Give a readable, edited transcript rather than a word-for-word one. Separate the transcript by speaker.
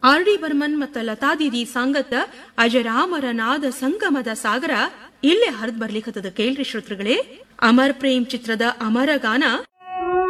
Speaker 1: R D Burman ಮತ್ತ ಲತಾ ದೀದಿ ಸಾಂಗತ್ತ ಅಜರಾಮರನಾದ ಸಂಗಮದ ಸಾಗರ ಇಲ್ಲೇ ಹರಿದ್ ಬರ್ಲಿಕ್ಕತ್ತದ ಕೇಳ್ರಿ ಶ್ರೋತೃಗಳೇ. ಅಮರ್ ಪ್ರೇಮ್ ಚಿತ್ರದ ಅಮರ ಗಾನ